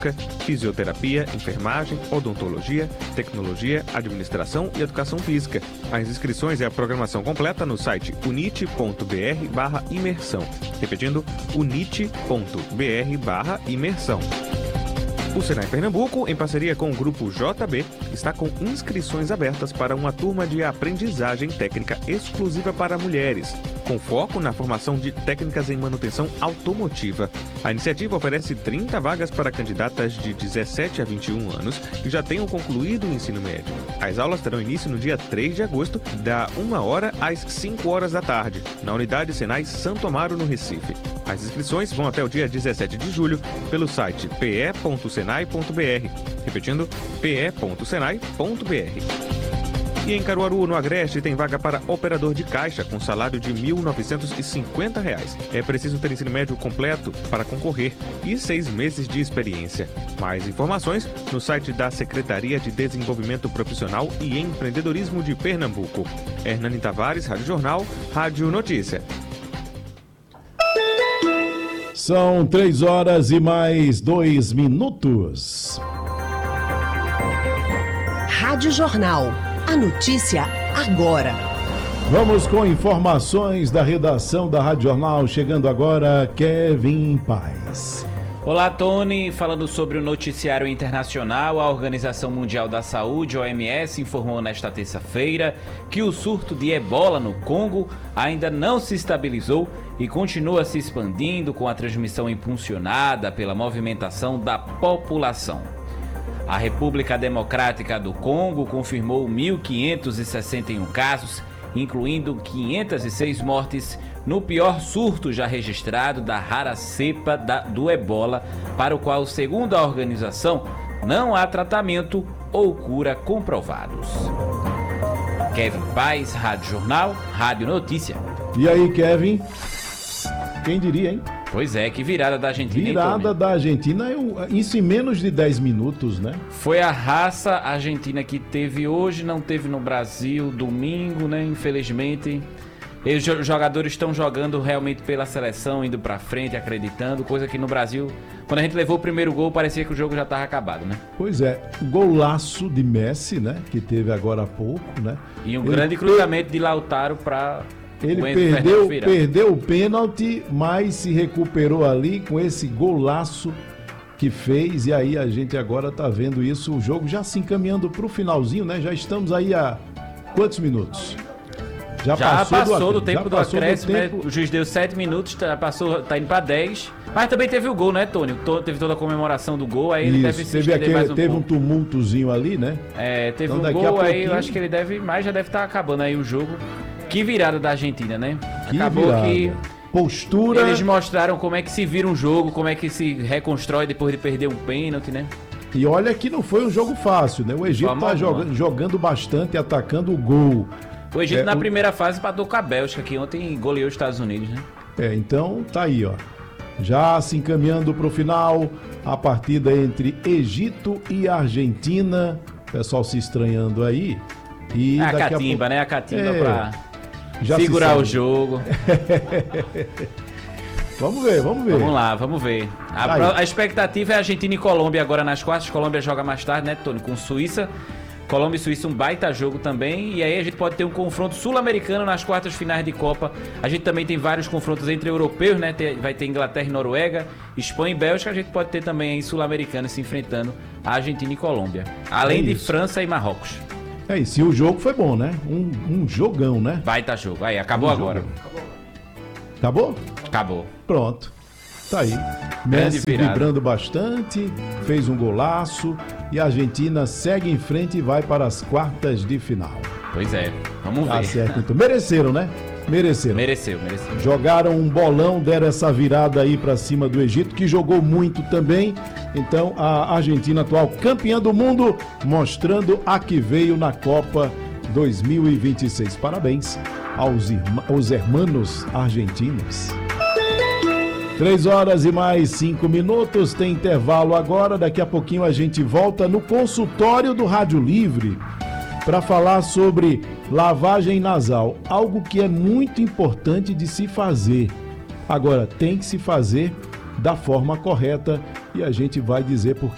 fisioterapia, enfermagem, odontologia, tecnologia, administração e educação física. As inscrições e a programação completa no site unite.br/imersão. Repetindo, unite.br/imersão. O Senai Pernambuco, em parceria com o Grupo JB, está com inscrições abertas para uma turma de aprendizagem técnica exclusiva para mulheres, com foco na formação de técnicas em manutenção automotiva. A iniciativa oferece 30 vagas para candidatas de 17 a 21 anos que já tenham concluído o ensino médio. As aulas terão início no dia 3 de agosto, da 1h às 5h da tarde, na unidade Senai Santo Amaro, no Recife. As inscrições vão até o dia 17 de julho pelo site pe.senai.br. Repetindo, pe.senai.br. E em Caruaru, no Agreste, tem vaga para operador de caixa com salário de R$ 1.950. É preciso ter ensino médio completo para concorrer e 6 meses de experiência. Mais informações no site da Secretaria de Desenvolvimento Profissional e Empreendedorismo de Pernambuco. Hernani Tavares, Rádio Jornal, Rádio Notícia. São 3h mais 2 minutos. Rádio Jornal. A notícia agora. Vamos com informações da redação da Rádio Jornal. Chegando agora, Kevin Paz. Olá, Tony. Falando sobre o noticiário internacional, a Organização Mundial da Saúde, OMS, informou nesta terça-feira que o surto de ebola no Congo ainda não se estabilizou e continua se expandindo com a transmissão impulsionada pela movimentação da população. A República Democrática do Congo confirmou 1.561 casos, incluindo 506 mortes, no pior surto já registrado da rara cepa do ebola, para o qual, segundo a organização, não há tratamento ou cura comprovados. Kevin Paz, Rádio Jornal, Rádio Notícia. E aí, Kevin? Quem diria, hein? Pois é, que virada da Argentina. Virada da Argentina, isso em menos de 10 minutos, né? Foi a raça argentina que teve hoje, não teve no Brasil, domingo, né? Infelizmente. Os jogadores estão jogando realmente pela seleção, indo pra frente, acreditando, coisa que no Brasil, quando a gente levou o primeiro gol, parecia que o jogo já estava acabado, né? Pois é, golaço de Messi, né? Que teve agora há pouco, né? E um grande cruzamento de Lautaro para... Ele perdeu o pênalti, mas se recuperou ali com esse golaço que fez. E aí a gente agora tá vendo isso, o jogo já se encaminhando pro finalzinho, né? Já estamos aí a quantos minutos? Já passou do tempo do acréscimo, né? O juiz deu 7 minutos, tá indo pra 10. Mas também teve o gol, né, Tony? Teve toda a comemoração do gol, aí ele deve se estender mais um pouco. Teve um tumultozinho ali, né? Teve então, um gol, aí eu acho que ele já deve estar acabando aí o jogo. Que virada da Argentina, né? Acabou que postura. Eles mostraram como é que se vira um jogo, como é que se reconstrói depois de perder um pênalti, né? E olha que não foi um jogo fácil, né? O Egito tá jogando bastante, atacando o gol. O Egito na primeira fase empatou com a Bélgica, que ontem goleou os Estados Unidos, né? Então tá aí, ó. Já se encaminhando pro final, a partida entre Egito e Argentina. O pessoal se estranhando aí. E a catimba, né? A catimba pra segurar o jogo. Vamos ver. Vamos ver. A expectativa é Argentina e Colômbia agora nas quartas. Colômbia joga mais tarde, né, Tony? Com Suíça. Colômbia e Suíça, um baita jogo também. E aí a gente pode ter um confronto sul-americano nas quartas finais de Copa. A gente também tem vários confrontos entre europeus, né? Vai ter Inglaterra e Noruega, Espanha e Bélgica. A gente pode ter também aí sul-americanos se enfrentando a Argentina e Colômbia. Além de França e Marrocos. É isso, e o jogo foi bom, né? Um jogão, né? Baita jogo. Aí, acabou agora. Acabou? Acabou. Pronto. Tá aí. Messi vibrando bastante, fez um golaço e a Argentina segue em frente e vai para as quartas de final. Pois é, vamos ver. Tá certo, então. Mereceram, né? Mereceu. Jogaram um bolão, deram essa virada aí pra cima do Egito, que jogou muito também. Então, a Argentina, atual campeã do mundo, mostrando a que veio na Copa 2026. Parabéns aos hermanos argentinos. 3h mais 5 minutos, tem intervalo agora. Daqui a pouquinho a gente volta no consultório do Rádio Livre para falar sobre lavagem nasal, algo que é muito importante de se fazer. Agora, tem que se fazer da forma correta e a gente vai dizer por